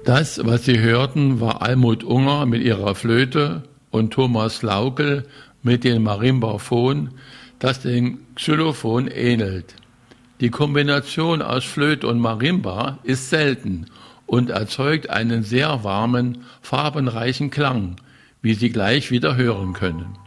Das, was Sie hörten, war Almut Unger mit ihrer Flöte und Thomas Laukel mit dem Marimbaphon, das dem Xylophon ähnelt. Die Kombination aus Flöte und Marimba ist selten und erzeugt einen sehr warmen, farbenreichen Klang, wie Sie gleich wieder hören können.